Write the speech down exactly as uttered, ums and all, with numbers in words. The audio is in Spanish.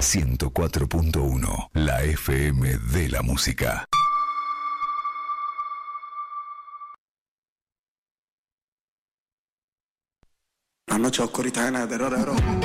ciento cuatro punto uno, la F M de la música. La noche oscurità è nera,